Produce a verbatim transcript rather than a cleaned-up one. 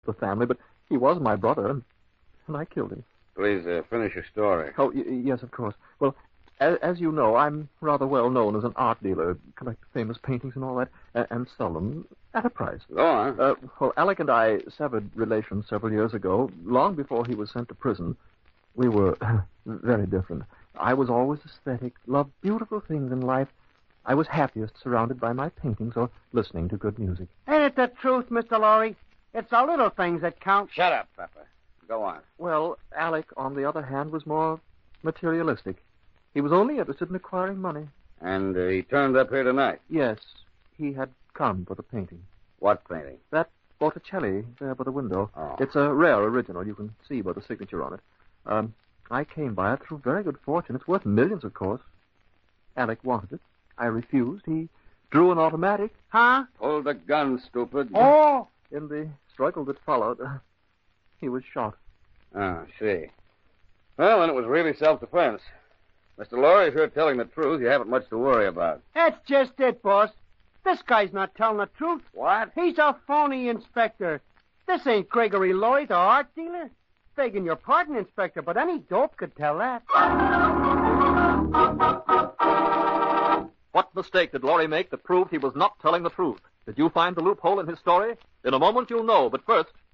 the family, but he was my brother, and, and I killed him. Please, uh, finish your story. Oh, y- yes, of course. Well, as, as you know, I'm rather well known as an art dealer, collect famous paintings and all that, and, and sell them at a price. Go on. Uh, well, Alec and I severed relations several years ago, long before he was sent to prison. We were very different. I was always aesthetic, loved beautiful things in life. I was happiest surrounded by my paintings or listening to good music. Ain't it the truth, Mister Laurie? It's the little things that count. Shut up, Pepper. Go on. Well, Alec, on the other hand, was more materialistic. He was only interested in acquiring money. And uh, he turned up here tonight. Yes, he had come for the painting. What painting? That Botticelli there by the window. Oh. It's a rare original. You can see by the signature on it. Um, I came by it through very good fortune. It's worth millions, of course. Alec wanted it. I refused. He drew an automatic. Huh? Hold the gun, stupid. Oh! In the struggle that followed, uh, he was shot. Oh, I see. Well, then it was really self-defense. Mister Laurie, if you're telling the truth, you haven't much to worry about. That's just it, boss. This guy's not telling the truth. What? He's a phony inspector. This ain't Gregory Laurie, the art dealer. Begging your pardon, Inspector, but any dope could tell that. What mistake did Laurie make that proved he was not telling the truth? Did you find the loophole in his story? In a moment you'll know, but first,